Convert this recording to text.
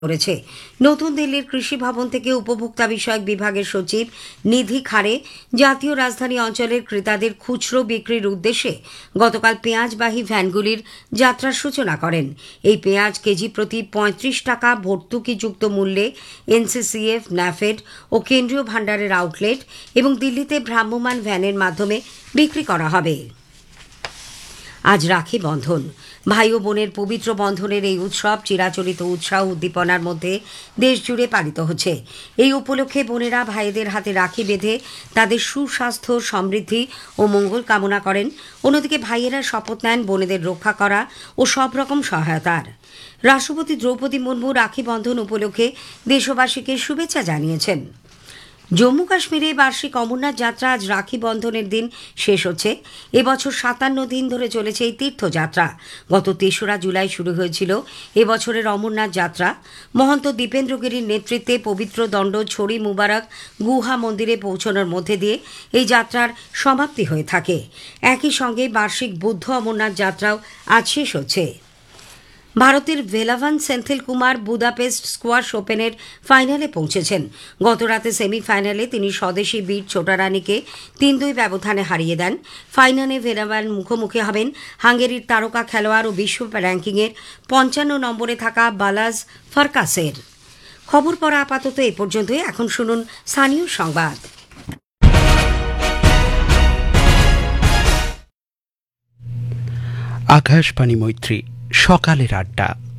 করেছে। নতুন দিল্লির কৃষি ভবন থেকে উপভোক্তা বিষয়ক বিভাগের সচিব নিধি খারে জাতীয় রাজধানী অঞ্চলের ক্রেতাদের খুচরো বিক্রির উদ্দেশ্যে গতকাল পেঁয়াজবাহী ভ্যানগুলির যাত্রার সূচনা করেন। এই পেঁয়াজ কেজি প্রতি ৩৫ টাকা ভর্তুকিযুক্ত মূল্যে এনসিসিএফ, ন্যাফেড ও কেন্দ্রীয় ভাণ্ডারের আউটলেট এবং দিল্লিতে ভ্রাম্যমাণ ভ্যানের মাধ্যমে বিক্রি করা হবে। আজ রাখি বন্ধন। ভাই ও বোনের পবিত্র বন্ধনের এই উৎসব চিরাচরিত উৎসাহ উদ্দীপনার মধ্যে দেশ জুড়ে পালিত হচ্ছে। এই উপলক্ষে বোনেরা ভাইদের হাতে রাখি বেঁধে তাদের সুস্বাস্থ্য, সমৃদ্ধি ও মঙ্গল কামনা করেন। অন্যদিকে ভাইয়েরা শপথ নেন বোনেদের রক্ষা করা ও সব রকম সহায়তার। রাষ্ট্রপতি দ্রৌপদী মুর্মু রাখি বন্ধন উপলক্ষে দেশবাসীকে শুভেচ্ছা জানিয়েছেন। জম্মু কাশ্মীরে বার্ষিক অমরনাথ যাত্রা আজ রাখি বন্ধনের দিন শেষ হচ্ছে। এবছর ৫৭ দিন ধরে চলেছে এই তীর্থযাত্রা। গত ৩রা জুলাই শুরু হয়েছিল এবছরের অমরনাথ যাত্রা। মহন্ত দীপেন্দ্রগিরির নেতৃত্বে পবিত্র দণ্ড ছড়ি মুবারক গুহা মন্দিরে পৌঁছানোর মধ্যে দিয়ে এই যাত্রার সমাপ্তি হয়ে থাকে। একই সঙ্গে বার্ষিক বুদ্ধ অমরনাথ যাত্রাও আজ শেষ হচ্ছে। ভারতের ভেলাভান সেন্থিল কুমার বুদাপেস্ট স্কোয়াশ ওপেনের ফাইনালে পৌঁছেছেন। গতরাতে সেমিফাইনালে তিনি স্বদেশী বীর ছোটারানীকে ৩-২ ব্যবধানে হারিয়ে দেন। ফাইনালে ভেলাভান মুখোমুখি হবেন হাঙ্গেরির তারকা খেলোয়াড় ও বিশ্ব র্যাঙ্কিংয়ের ৫৫ নম্বরে থাকা বালাজ ফারকাসের। খবর পড়া আপাতত এ পর্যন্তই। এখন শুনুন স্থানীয় সংবাদ। আকাশবাণী মৈত্রী, সকালের আড্ডা।